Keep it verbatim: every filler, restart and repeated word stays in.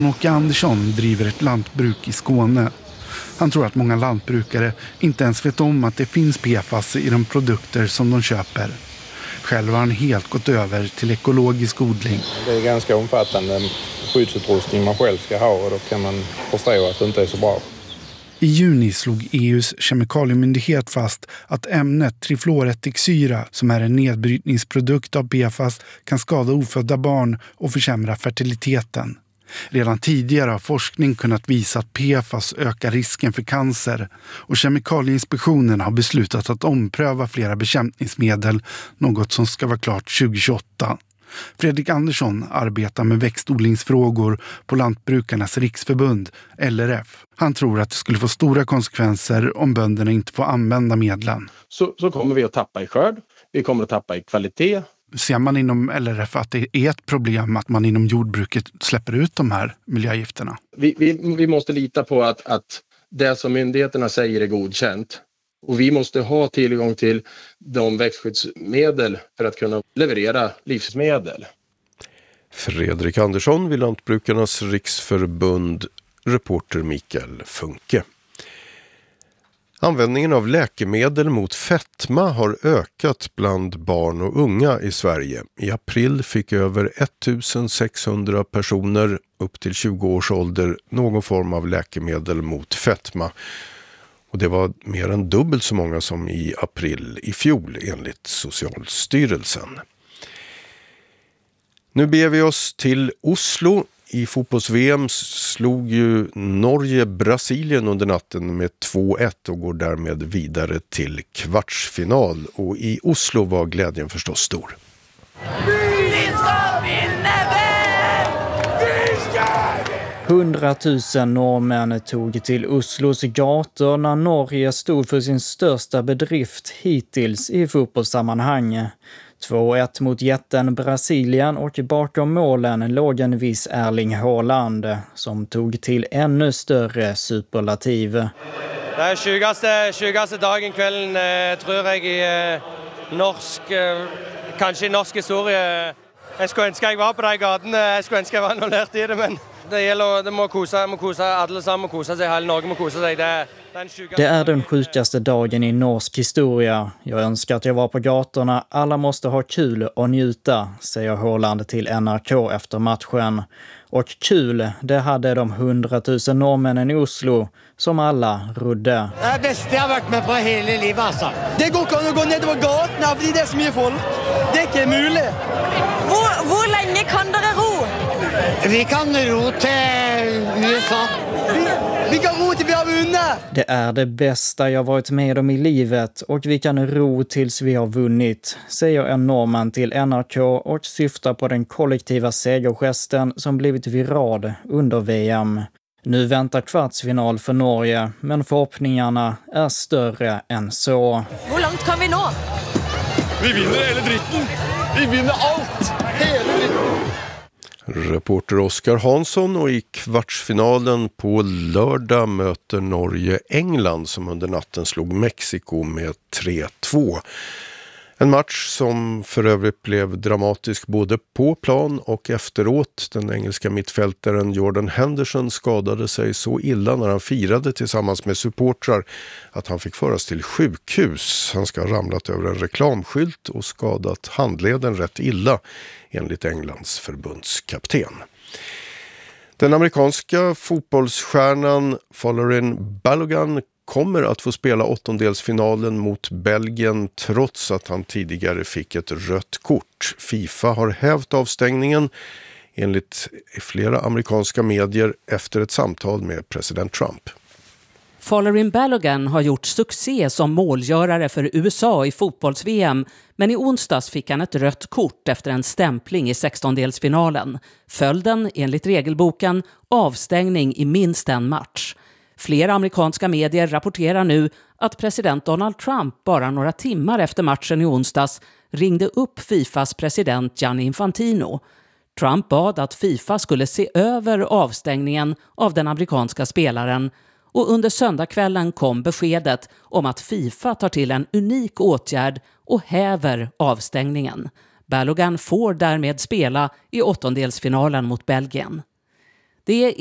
Åke Andersson driver ett lantbruk i Skåne. Han tror att många lantbrukare inte ens vet om att det finns P F A S i de produkter som de köper. Själv har han helt gått över till ekologisk odling. Det är ganska omfattande skyddsutrustning man själv ska ha, och då kan man förstå att det inte är så bra. I juni slog E U:s kemikaliemyndighet fast att ämnet trifluoretixsyra, som är en nedbrytningsprodukt av P F A S, kan skada ofödda barn och försämra fertiliteten. Redan tidigare har forskning kunnat visa att P F A S ökar risken för cancer, och Kemikalieinspektionen har beslutat att ompröva flera bekämpningsmedel, något som ska vara klart tjugo tjugoåtta. Fredrik Andersson arbetar med växtodlingsfrågor på Lantbrukarnas riksförbund, L R F. Han tror att det skulle få stora konsekvenser om bönderna inte får använda medlen. Så, så kommer vi att tappa i skörd, vi kommer att tappa i kvalitet. Ser man inom L R F att det är ett problem att man inom jordbruket släpper ut de här miljögifterna? Vi, vi, vi måste lita på att, att det som myndigheterna säger är godkänt. Och vi måste ha tillgång till de växtskyddsmedel för att kunna leverera livsmedel. Fredrik Andersson vid Lantbrukarnas riksförbund, reporter Mikael Funke. Användningen av läkemedel mot fetma har ökat bland barn och unga i Sverige. I april fick över ettusensexhundra personer upp till tjugo års ålder någon form av läkemedel mot fetma. Och det var mer än dubbelt så många som i april i fjol enligt Socialstyrelsen. Nu beger vi oss till Oslo. I fotbolls-V M slog ju Norge Brasilien under natten med två ett och går därmed vidare till kvartsfinal. Och i Oslo var glädjen förstås stor. Vi ska vinna väl! Vi ska vinna! hundratusen norrmän tog till Oslos gator när Norge stod för sin största bedrift hittills i fotbollssammanhang. två ett mot jätten Brasilien, och bakom målen låg en viss Erling Haaland som tog till ännu större superlativ. Det är tjugaste, tjugaste dagen kvällen eh, tror jag i eh, norsk, eh, kanske i norsk historia. Jag skulle önska jag var på de gatorna, jag skulle önska jag var annullert i det, men det gäller, det må kosa, må kosa, alla samman kosa sig, hela Norge må kosa sig. Det är, det är den sjukaste dagen i norsk historia. Jag önskar att jag var på gatorna. Alla måste ha kul och njuta, säger Haaland till N R K efter matchen. Och kul, det hade de hundratusen norrmännen i Oslo, som alla rodde. Det är det bästa jag har varit med på hela livet, alltså. Det går inte att gå ner på gatorna, för det är så mycket folk. Det är inte möjligt. Hvor, hvor länge kan dere ro? Vi kan ro till U S A. Vi, vi kan ro till vi har vunnit. Det är det bästa jag varit med om i livet, och vi kan ro tills vi har vunnit, säger en norrman till N R K och syftar på den kollektiva segergesten som blivit viral under V M. Nu väntar kvartsfinal för Norge, men förhoppningarna är större än så. Hur långt kan vi nå? Vi vinner hela dritten. Vi vinner allt. Hela dritten. Reporter Oskar Hansson, och i kvartsfinalen på lördag möter Norge England som under natten slog Mexiko med tre två. En match som för övrigt blev dramatisk både på plan och efteråt. Den engelska mittfältaren Jordan Henderson skadade sig så illa när han firade tillsammans med supportrar att han fick föras till sjukhus. Han ska ha ramlat över en reklamskylt och skadat handleden rätt illa, enligt Englands förbundskapten. Den amerikanska fotbollsstjärnan Folarin Balogun kommer att få spela åttondelsfinalen mot Belgien trots att han tidigare fick ett rött kort. FIFA har hävt avstängningen enligt flera amerikanska medier efter ett samtal med president Trump. Folarin Balogun har gjort succé som målgörare för U S A i fotbolls-V M, men i onsdags fick han ett rött kort efter en stämpling i sextondelsfinalen. Följden, enligt regelboken, avstängning i minst en match. Flera amerikanska medier rapporterar nu att president Donald Trump bara några timmar efter matchen i onsdags ringde upp FIFAs president Gianni Infantino. Trump bad att FIFA skulle se över avstängningen av den amerikanska spelaren, och under söndagskvällen kom beskedet om att FIFA tar till en unik åtgärd och häver avstängningen. Balogun får därmed spela i åttondelsfinalen mot Belgien. Det är